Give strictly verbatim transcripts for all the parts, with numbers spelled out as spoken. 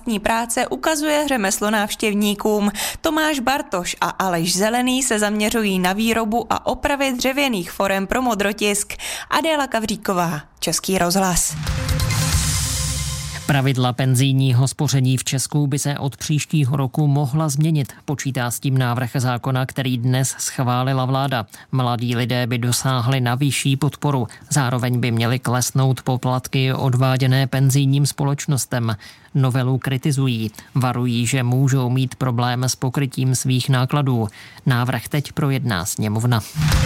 vlastní práce ukazuje řemeslo návštěvníkům. Tomáš Bartoš a Aleš Zelený se zaměřují na výrobu a opravy dřevěných forem pro modrotisk. Adéla Kavříková, Český rozhlas. Pravidla penzijního spoření v Česku by se od příštího roku mohla změnit. Počítá s tím návrh zákona, který dnes schválila vláda. Mladí lidé by dosáhli na vyšší podporu. Zároveň by měly klesnout poplatky odváděné penzijním společnostem. Novelu kritizují. Varují, že můžou mít problém s pokrytím svých nákladů. Návrh teď projedná sněmovna.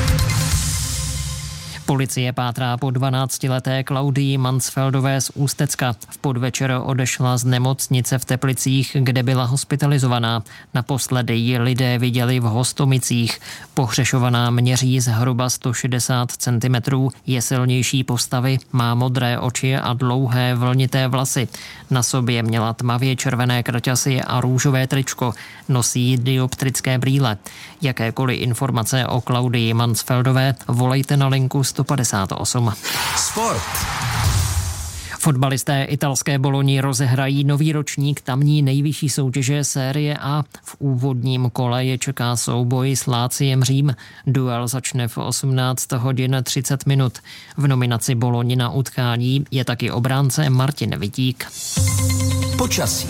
Policie pátrá po dvanáctileté Klaudii Mansfeldové z Ústecka. V podvečer odešla z nemocnice v Teplicích, kde byla hospitalizovaná. Naposledy ji lidé viděli v Hostomicích. Pohřešovaná měří zhruba sto šedesát centimetrů, je silnější postavy, má modré oči a dlouhé vlnité vlasy. Na sobě měla tmavě červené kraťasy a růžové tričko. Nosí dioptrické brýle. Jakékoliv informace o Klaudii Mansfeldové volejte na linku sto padesát osm. Sport. Fotbalisté italské Boloni rozehrají nový ročník tamní nejvyšší soutěže Série A. V úvodním kole je čeká souboj s Láciem Řím. Duel začne v osmnáct hodin třicet minut. V nominaci Boloni na utkání je taky obránce Martin Vitík. Počasí.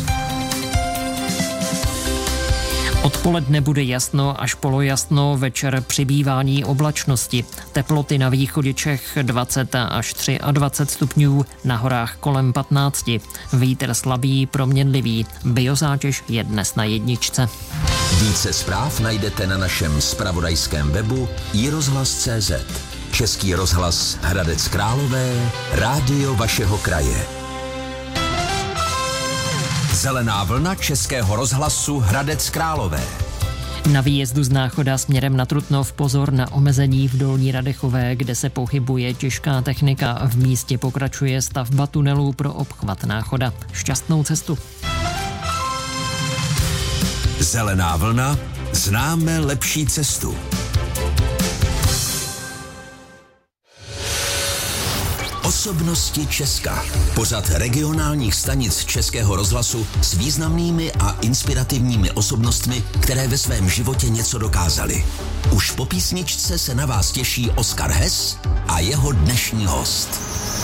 Odpoledne bude jasno až polojasno, večer přibývání oblačnosti. Teploty na východě Čech dvacet až dvacet tři stupňů, na horách kolem patnáct. Vítr slabý, proměnlivý. Biozátěž je dnes na jedničce. Více zpráv najdete na našem zpravodajském webu i rozhlas tečka cé zet. Český rozhlas Hradec Králové, rádio vašeho kraje. Zelená vlna Českého rozhlasu Hradec Králové. Na výjezdu z Náchoda směrem na Trutnov pozor na omezení v Dolní Radechové, kde se pohybuje těžká technika. V místě pokračuje stavba tunelů pro obchvat Náchoda. Šťastnou cestu. Zelená vlna, známe lepší cestu. Osobnosti Česka. Pořad regionálních stanic Českého rozhlasu s významnými a inspirativními osobnostmi, které ve svém životě něco dokázaly. Už po písničce se na vás těší Oskar Hess a jeho dnešní host.